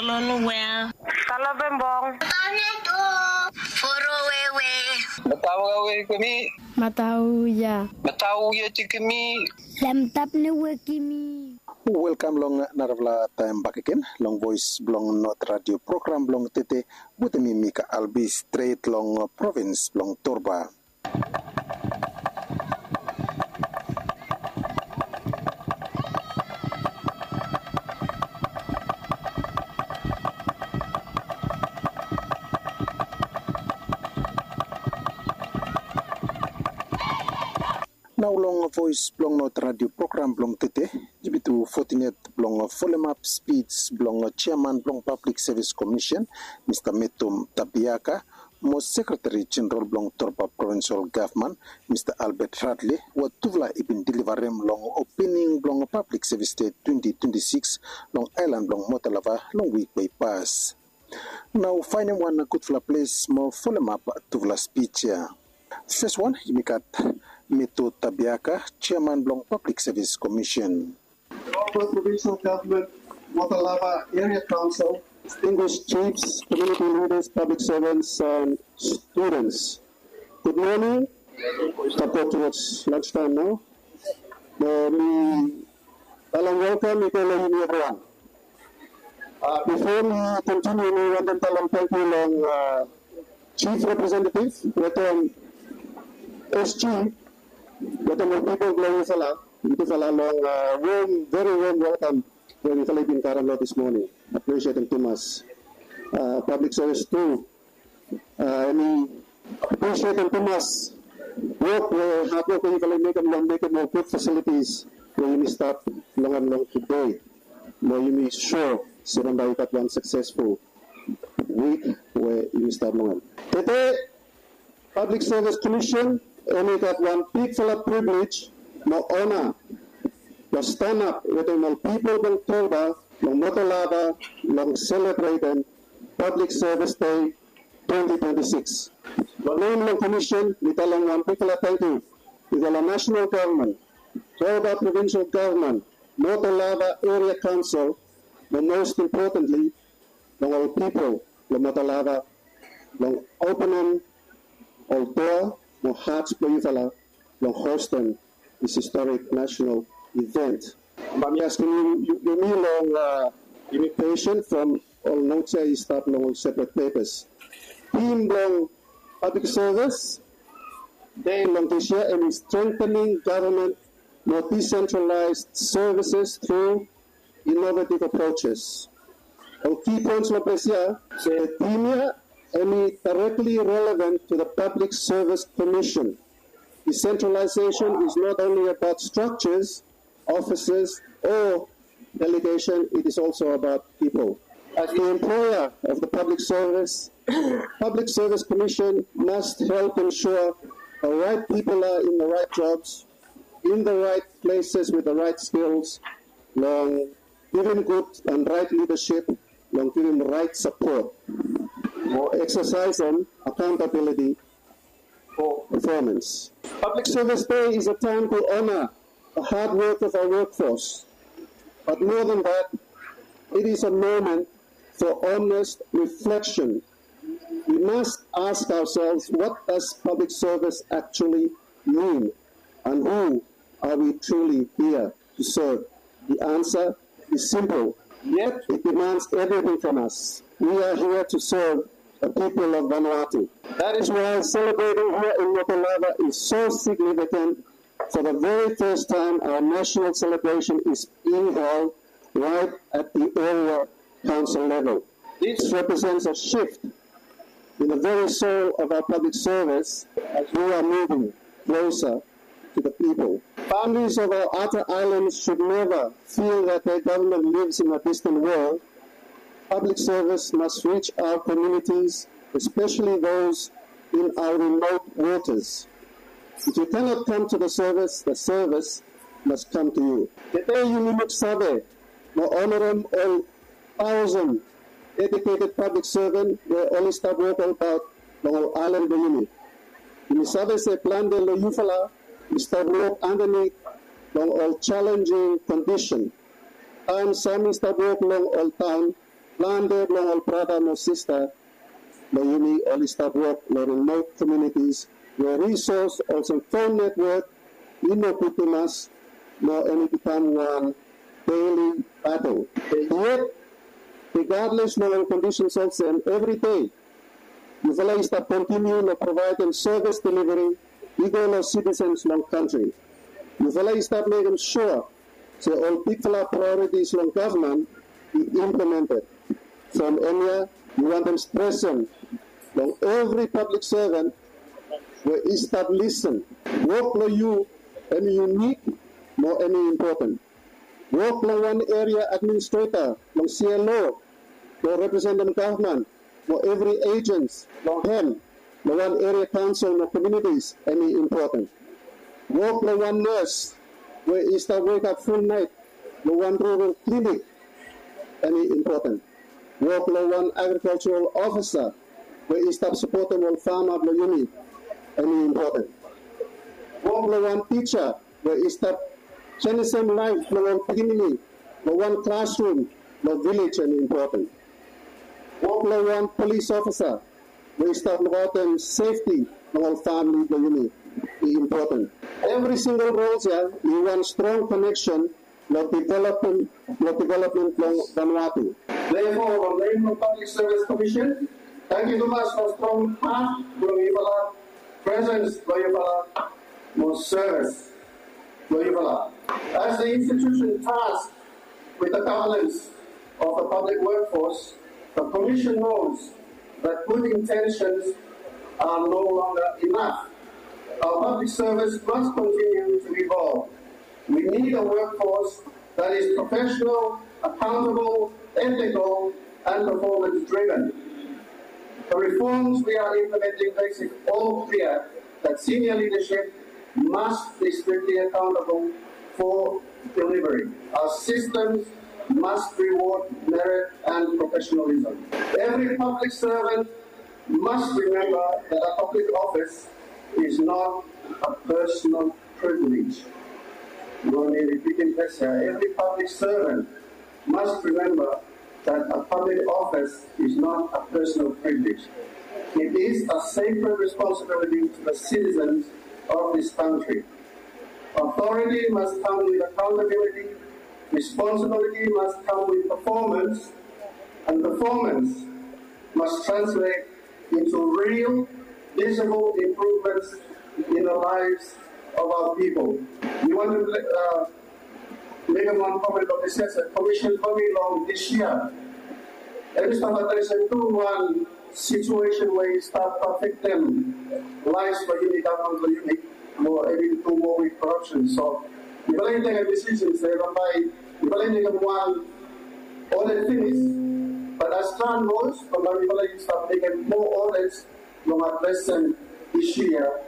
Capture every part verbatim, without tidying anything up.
Talon where? Talabembong. Forowewe. Matawawe kami. Matauya. Matauya tikimi. Lamtap ne wekimi. Welcome long naravla time back again. Long voice blong not radio program blong tete. Butemi Mika Albi straight long province blong Torba. Now long voice blong not radio program blong tete jibitu fortinet blong folemap speeds blong chairman blong public service commission Mister Metum Tabiaka mo secretary general blong Torba provincial government Mister Albert Radley wa tuvla ibin deliverem long opening blong public service day twenty twenty-six long island blong Motalava long week by pass. Now finding one good fla place mo folemap tuvla speech. First one imikat Meto Tabiaka, Chairman Blong Public Service Commission. Torba Provincial Government, Motalava Area Council, distinguished chiefs, community leaders, public servants, and students. Good morning. Step towards lunchtime now. Talang welcome, ikaw everyone. Uh, before we continue, we want to talang thank you long uh, Chief Representative, Return S G. But more people glowing sala, ito sala long uh, warm, very warm welcome when we Philippine Caralo this morning. Appreciate it too much. Uh, public service too. Uh, I mean, appreciate it too much. Work where hard work when you make them long, make more good facilities where you may start long and long today. Where you may sure silang daw kat one successful week where you start long. Today, Public Service Commission only got one big full of privilege, no honor, to stand up with the people of Torba, no Motalava, no celebrating Public Service Day twenty twenty-six. The name of the commission, we tell them one big full of thank you to the national government, Torba provincial government, Motalava area council, but most importantly, the all people, the Motalava, the opening all door, no hearts playfala, long hosting this historic national event. I'm asking you, you, you need long uh, invitation from all notes start long separate papers. Team long public service, they long to share and strengthening government, more decentralized services through innovative approaches. All key points of Asia, say team any directly relevant to the Public Service Commission. Decentralization is not only about structures, offices, or delegation, it is also about people. As the employer of the public service, Public Service Commission must help ensure the right people are in the right jobs, in the right places with the right skills, long giving good and right leadership, long giving right support, or exercising accountability for performance. Public Service Day is a time to honor the hard work of our workforce. But more than that, it is a moment for honest reflection. We must ask ourselves, what does public service actually mean? And who are we truly here to serve? The answer is simple, yet it demands everything from us. We are here to serve the people of Vanuatu. That is why celebrating here in Motalava is so significant. For the very first time, our national celebration is being held right at the area council level. This represents a shift in the very soul of our public service as we are moving closer to the people. Families of our outer islands should never feel that their government lives in a distant world. Public service must reach our communities, especially those in our remote waters. If you cannot come to the service, the service must come to you. Today you nimuk sabe, no honorum all thousand dedicated public servant were only start work about the whole island bayuni. In sabe se plan de lo yufala, we start work underneath long all challenging condition. Time some start work long all town Blande blong brother no sister, no uni all staff work no remote communities, where resource also phone network, in no putimas, no any become one daily battle. Yet, regardless no conditions also and every day, you will start continue to provide them service delivery, equal as citizens long country. You will start making sure that all people priorities long government be implemented. From Enya, you want them present long every public servant will start listen. Work for you any unique, more any important. Work for one area administrator, long C L O, or representative government, for every agents, long him, the one area council, or communities, any important. Work for one nurse, where is start wake up full night, the one rural clinic, any important. Work for one agricultural officer, where is start supporting all farmer, the unit, any important. Work for one teacher, where is start changing some life, the one beginning, the one classroom, the village, any important. Work for one police officer, where is start about them safety, the whole family, the unit, is important. Every single role here, you want strong connection, the development, the development of Vanuatu. Therefore, on the name of Public Service Commission, thank you so much for strong heart, Loyibala, presence, Loyibala, more service, Loyibala. As the institution tasked with the governance of the public workforce, the Commission knows that good intentions are no longer enough. Our public service must continue to evolve. We need a workforce that is professional, accountable, ethical, and performance-driven. The reforms we are implementing makes it all clear that senior leadership must be strictly accountable for delivery. Our systems must reward merit and professionalism. Every public servant must remember that a public office is not a personal privilege. Every public servant must remember that a public office is not a personal privilege. It is a sacred responsibility to the citizens of this country. Authority must come with accountability, responsibility must come with performance, and performance must translate into real, visible improvements in the lives of our people. We want to uh, make one comment of this. The Commission very long this year. Every time there is a two-one situation where you start to affect them, lives for unique, government for unique, more every two more with corruption. So, if I take a decision, say, if I take a one, all the things, but as time goes, you start making more audits, no addressing issue here.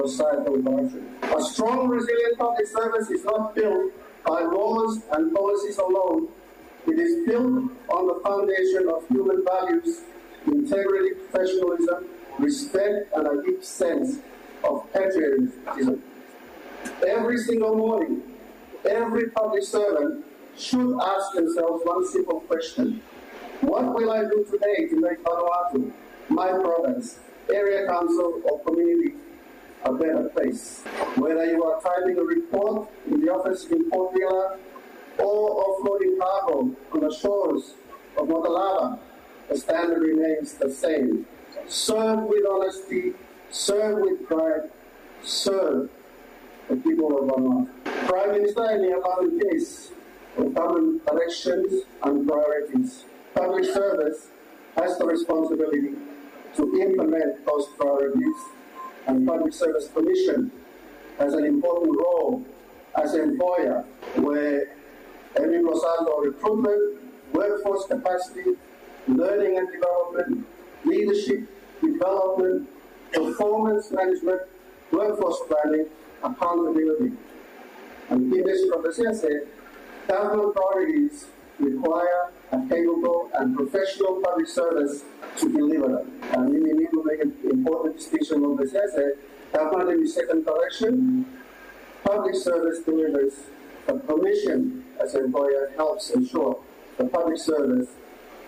A strong, resilient public service is not built by laws and policies alone. It is built on the foundation of human values, integrity, professionalism, respect, and a deep sense of patriotism. Every single morning, every public servant should ask themselves one simple question: what will I do today to make Vanuatu, my province, area council, or community a better place? Whether you are typing a report in the office in Port Vila or offloading cargo on the shores of Motalava, the standard remains the same. Serve with honesty, serve with pride, serve the people of Vanuatu. Prime Minister in the above case of government directions and priorities. Public service has the responsibility to implement those priorities, and Public Service Commission has an important role as an employer, where Emmy Rosaldo recruitment, workforce capacity, learning and development, leadership development, performance management, workforce planning, accountability. And in this conversation, government priorities require a capable and professional public service to deliver them. And we need to make an important distinction on this essay. Government in the second direction, public service delivers. The Commission as an employer helps ensure the public service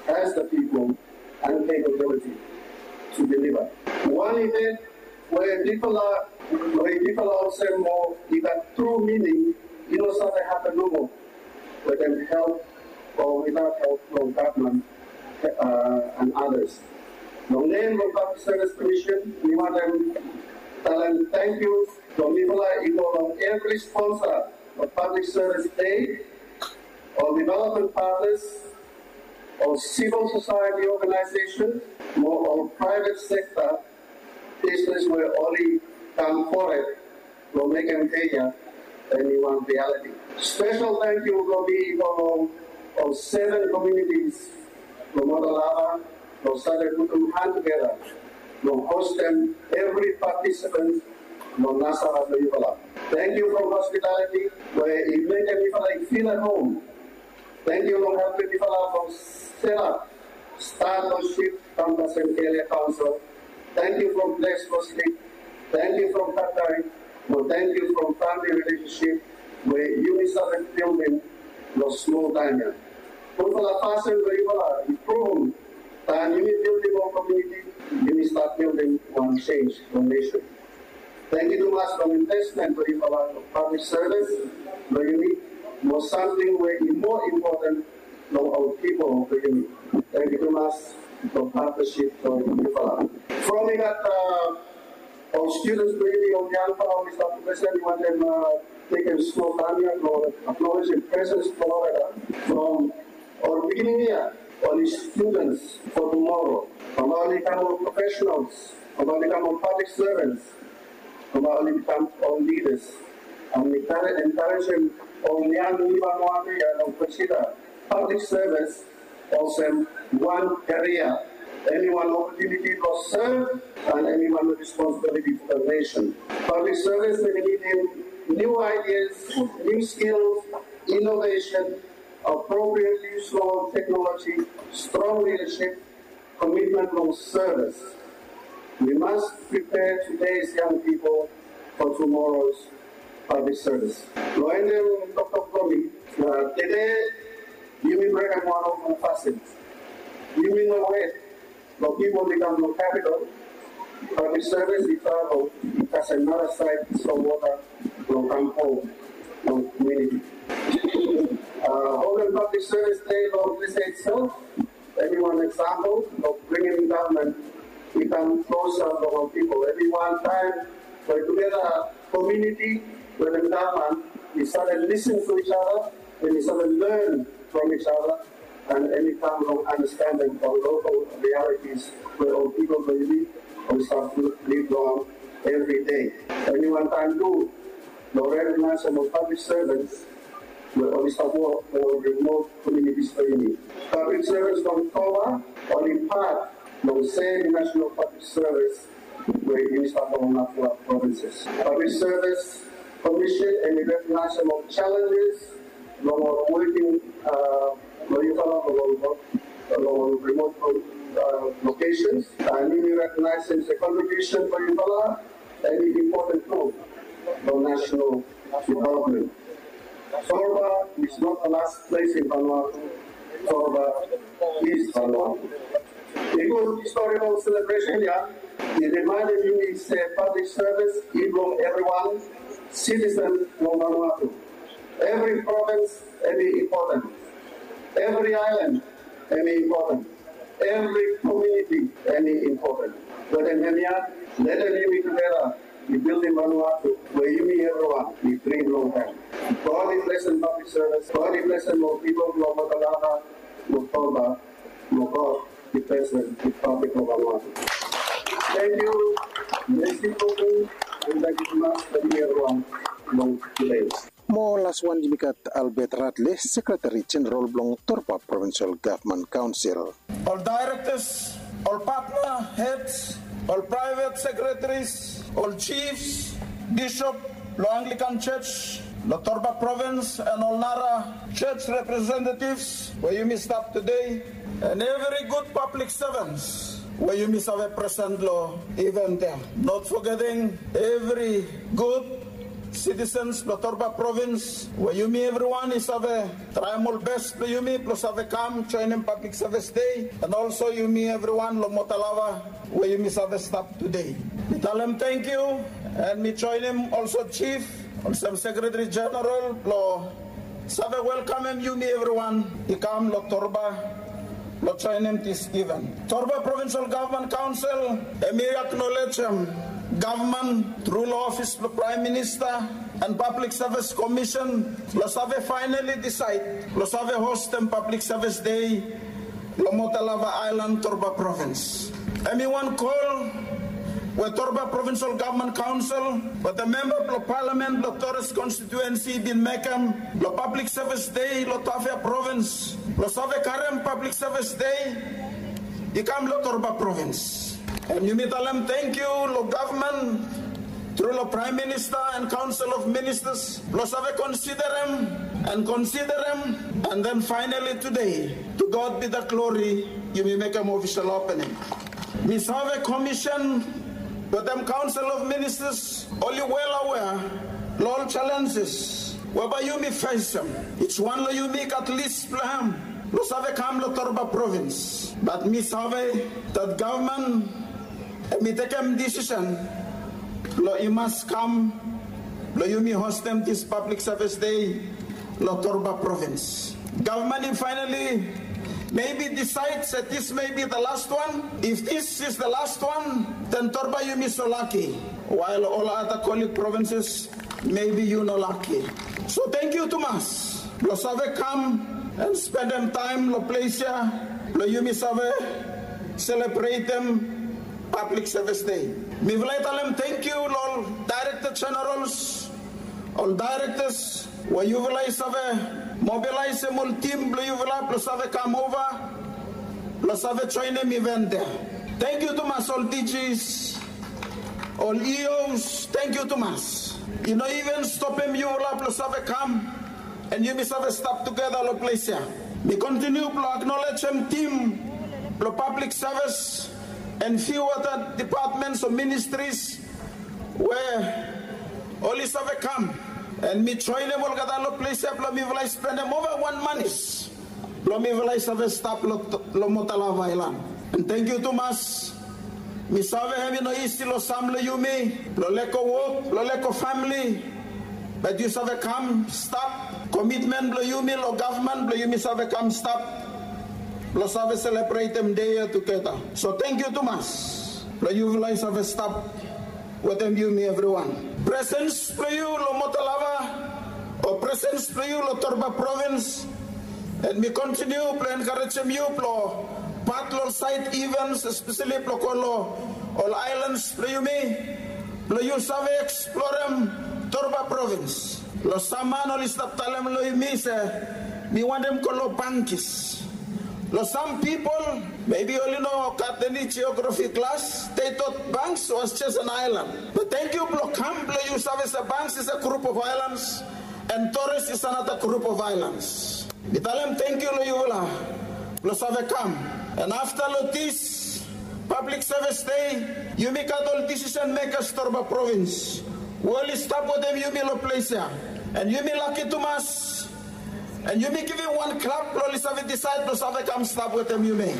has the people and capability to deliver. One event where people are, where people are also more, if a true meaning, you know, something happen no more, with them help or without help from government uh, and others. The name of Public Service Commission, we want them tell them thank you from people on every sponsor of Public Service Day, or development partners, or civil society organizations, or, or private sector business where only come forward will make them Kenya anyone reality. Special thank you will be for all seven communities from Modalava, from Southern Kutum hand together, from host them every participant from Nasara to Yuvala. Thank you for hospitality, where it made them feel at home. Thank you for helping people from Stella, Starship, Campus and Kelia Council. Thank you from Blessed Sleep. Thank you from Qatar. Well, thank you from family relationship where you started building the small diamond. People are passing where you are improving. And you need building one community, you need start building one change, one nation. Thank you too much for investment where you are public service, where you need more something where it's more important than our people where you need. Thank you too much for partnership for you are. From we got uh, our students really on the Alpha, we start to present, we want them uh, taking small time or acknowledging presence Florida from our beginning here, all these students for tomorrow, from all become professionals, from all become public servants, from all become all leaders, and encouraging all young people and consider public service also one career. Anyone opportunity to serve and anyone with responsibility for the nation. Public service may need new ideas, new skills, innovation, appropriate use of technology, strong leadership, commitment to service. We must prepare today's young people for tomorrow's public service. Loendem Doctor Komi, today you will break and one of the facets. You will know it. The people become no capital. Public service is travel because another side is some water will come home from community. Uh, Hogan Public Service Day of this itself, every one example of bringing government become closer to our people. Every one time we're together community with the government, we started listening to each other and we started learn from each other. And any kind of understanding of local realities where all people live, we start to live on every day. Any one time too, the recognize of public servants will only support for remote communities for you. Public service from Toba only part of the same national public service where you start from national provinces. Public service commission and recognize of challenges, no more working uh, along remote uh, locations, and we recognize the contribution for Yupala and the important role for national development. Sorba is not the last place in Vanuatu. Sorba is Vanuatu. A good historical celebration here. It reminded me it's a public service, even everyone, citizen of Vanuatu. Every province, every important. Every island, any important. Every community, any important. But in Kenya, let us live together. We build in Vanuatu, where you meet everyone. We bring long time. God is blessing public service. God is blessing more people from Matalava, Mutoba, Mokor, the president, the public of Vanuatu. Thank you. Merci beaucoup. And thank you so much for everyone long today. Mo last one Jimikat Albert Ratle, Secretary General Blong Torpa Provincial Government Council. All directors, all partner heads, all private secretaries, all chiefs, bishop, Law Anglican Church, the Torpa Province, and all Nara Church representatives, where you missed up today, and every good public servants, where you miss have a present law event there. Not forgetting every good citizens of Torba province, where you me everyone is have a try my best to you me, plus have a come, join in public service day, and also you me everyone, lo Motalava, where you me have a stop today. We tell him thank you, and me join him also chief, also secretary general, lo have a welcome him you me everyone, he come lo Torba, lo join him this event. Torba Provincial Government Council, me acknowledge him. Government, through the office of the Prime Minister and Public Service Commission, los have finally decide, los have host and Public Service Day, lo Motalava Island, Torba Province. Anyone call with Torba Provincial Government Council, with the member of the Parliament, lo Torres Constituency, Bin Meckham, lo Public Service Day, lo Tafia Province, los have Karem Public Service Day, ikam lo Torba Province. And you may tell them thank you, lo government, through the Prime Minister and Council of Ministers, lo have consider him and consider him, and then finally today, to God be the glory, you may make an official opening. We have a commission with them Council of Ministers, only well aware, all challenges, whereby you may face them. It's one you make at least plan. Lo have come lo Torba province, but me have that government. Me take a decision. Lo you must come. Lo you me host them this public service day. Lo Torba province. Government finally maybe decides that this may be the last one. If this is the last one, then Torba you me so lucky. While all other colleague provinces, maybe you no lucky. So thank you to us. Lo save come and spend them time. Lo place here. Lo you me save celebrate them. Public Service Day. Me will tell them thank you, all Director Generals, all directors, where you will have mobilize a multi team, you will have plus have come over, plus have join them event there. Thank you to my all D Gs, all E Os, thank you to us. You know, even stop him, you will have plus have come, and you must have a stop together, all place here. We continue to acknowledge them team, the public service, and few other departments or ministries where all is have come. And me join them all gather lo place up lo me will I spend them over one manis. Lo me will I have stop lo lo Motalava Island. And thank you to mas. Me save hemi no isti lo samle you me. Lo leko work, lo leko family. But you have come stop. Commitment lo you me lo government lo you me have come stop. Lo have celebrate them day together. So thank you to us. Lo you will have stop with them you me everyone. Presence to you lo Motalava or presence to you lo Torba province. And me continue to encourage them you lo part lo side events especially lo kolo all islands lo you me. Lo you have explore them Torba province. Lo sama no listap talem lo you me se me want them kolo bankis. Now, some people, maybe only know Catholic geography class, they thought Banks was just an island. But thank you, Blockham, you service Banks is a group of islands, and Torres is another group of islands. We tell them, thank you, Loyola, Losavekam. And after this public service day, you make all decision makers Torba province. We'll stop with them, you will place here. And you may lucky to us. And you may give him one clap, probably have decide to have come stop with them, you may.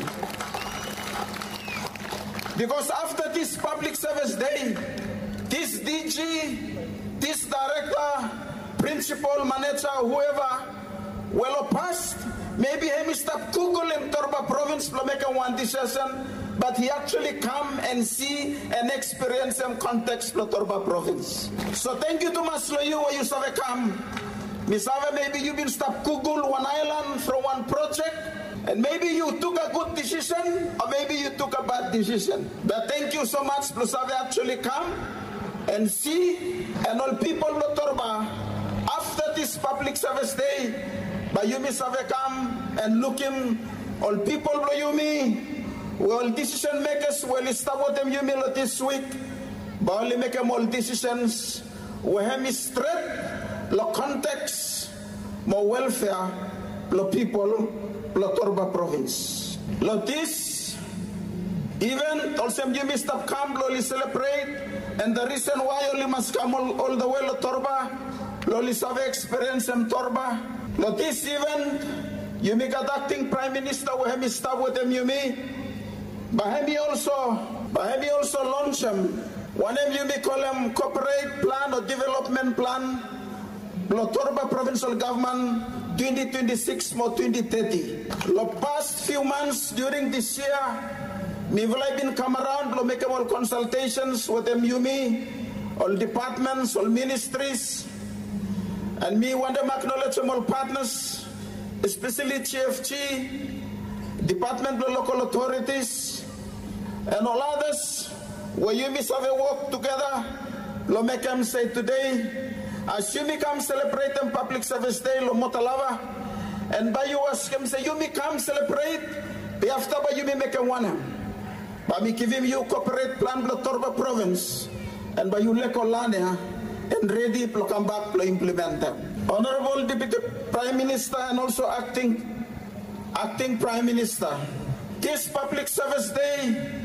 Because after this public service day, this D G, this director, principal, manager, whoever, well passed, maybe he may stop Google in Torba province to make one decision, but he actually come and see and experience some context for Torba province. So thank you to Masloyu where you have come. Misava, maybe you been stop Google one island from one project, and maybe you took a good decision, or maybe you took a bad decision. But thank you so much, Misava actually come and see, and all people of Torba, after this public service day, but you Misava come and look him, all people of Yumi, all decision makers will stop with them Yumi this week, but only make them all decisions, we have straight. Lo context, more welfare, lo people, lo Torba province. Lo this, even also you may stop camp, lo celebrate, And the reason why only must come all, all the way to Torba, Loli have experience in Torba. Lo this event, you make acting Prime Minister, we have start with them, you me. But he also, but he also launch them. One of you may call them corporate plan or development plan. Lo Torba provincial government twenty twenty-six or twenty thirty. The past few months during this year, me will have been come around, lo make all consultations with them, you me, all departments, all ministries, and me want them acknowledge all partners, especially T F G, Department of Local Authorities, and all others, where you miss have a work together, lo make them say today, as you come celebrate them Public Service Day, lo Motalava, and by you ask him, say, you may come celebrate, be after by you may make a one. But me give him you corporate plan for Torba province, and by you lekolania, and ready to come back to implement them. Honorable Deputy Prime Minister and also acting, acting Prime Minister, this Public Service Day,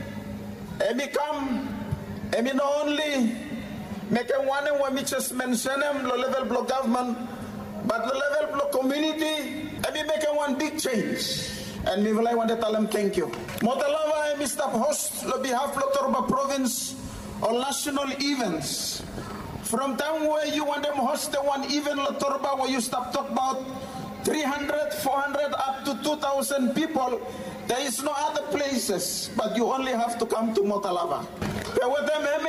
and come, and me not only make a one and we just mention them, the level of government, but the level of community, and we make a one big change. And we will I want to tell them thank you. Motalava, Mister Host, on behalf of Torba Province, all national events. From time where you want them host the one event, Torba, where you stop talk about three hundred, four hundred, up to two thousand people, there is no other places, but you only have to come to Motalava. With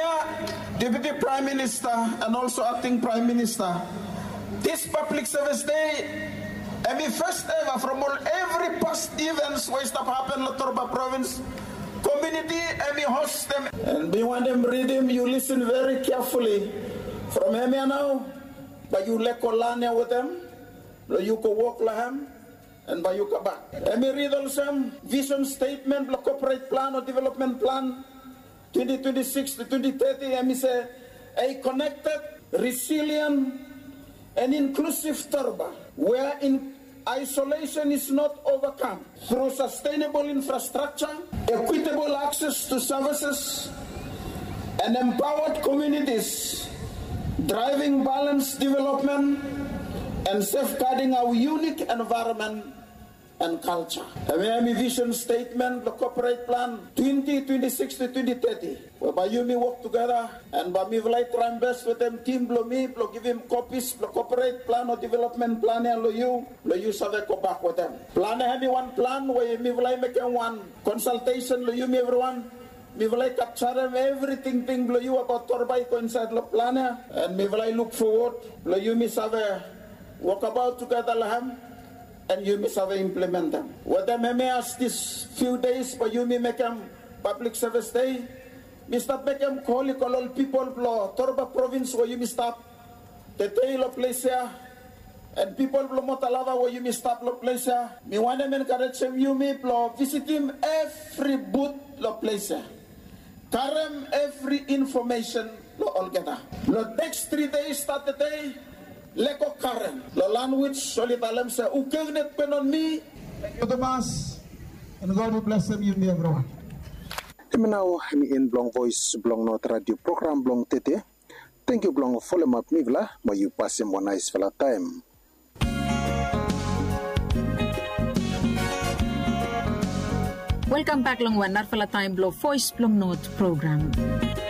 them, Deputy Prime Minister and also Acting Prime Minister, this Public Service Day, and the first ever from all every past events where stuff happen in Torba Province, community, and we host them. And we want them read them, you listen very carefully. From here now, but you let Kolania with them, you can walk lahem, and by you come back. And we read also vision statement, the corporate plan or development plan, twenty twenty-six to twenty thirty, and we say, a connected, resilient, and inclusive Torba, where in isolation is not overcome through sustainable infrastructure, equitable access to services, and empowered communities, driving balanced development and safeguarding our unique environment and culture. A Miami Vision Statement, the corporate plan twenty twenty-six to twenty thirty, whereby you may work together and by me will I try and best with them team blow me, blow give him copies, the corporate plan or development plan and lo you, lo you save go back with them. Plan have one plan where me will I make one consultation, lo you me everyone. Me will I capture them everything thing blow you about Torba inside the plan and me will I look forward, lo you me save walk about together lahem. And you may have implement them. What I may ask this few days, but you may make them Public Service Day. Mister Beckham call all people of Torba Province where you may stop the tail of place here, and people of Motalava where you may stop the place here. Me want them encourage them you may visit him every booth of place here. Carry every information lo all gather. The next three days start the day. Leko Karen, the language solitalem say, ukegnet penon me. Thank you, Tomas, and God will bless them, you and everyone. Now, I'm in Blong Voice, Blong Not Radio Program, Blong Tete. Thank you, Blong Folemap Mivla, but you pass him one nice fella time. Welcome back, Long One, Narfala Time, Blong Voice, Blong Not Program.